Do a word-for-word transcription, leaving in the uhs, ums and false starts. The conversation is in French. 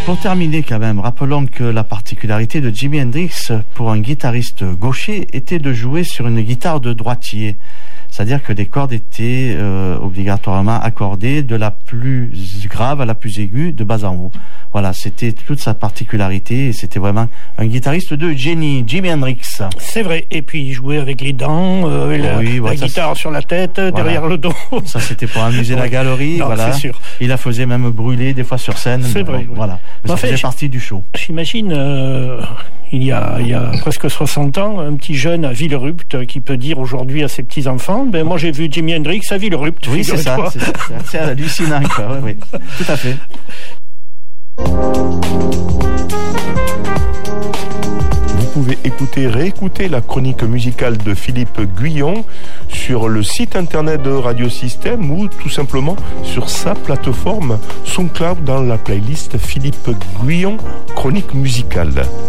pour terminer quand même, rappelons que la particularité de Jimi Hendrix pour un guitariste gaucher était de jouer sur une guitare de droitier. C'est-à-dire que les cordes étaient euh, obligatoirement accordées de la plus grave à la plus aiguë, de bas en haut. Voilà, c'était toute sa particularité et c'était vraiment un guitariste de génie, Jimi Hendrix. C'est vrai, et puis il jouait avec les dents, euh, la, oui, ouais, la guitare sur la tête, voilà. Derrière le dos. Ça c'était pour amuser ouais. la galerie, non, voilà. C'est sûr. Il la faisait même brûler des fois sur scène. C'est vrai, bon, oui. Voilà. Mais ça fait, faisait partie du show. J'imagine... Euh... Il y, a, il y a presque soixante ans, un petit jeune à Villerupt qui peut dire aujourd'hui à ses petits-enfants, ben moi j'ai vu Jimi Hendrix à Villerupt. Oui, c'est ça, c'est ça, c'est assez hallucinant, quoi. Oui, oui, tout à fait. Vous pouvez écouter, réécouter la chronique musicale de Philippe Guyon sur le site internet de Radio Système ou tout simplement sur sa plateforme SoundCloud dans la playlist Philippe Guyon chronique musicale.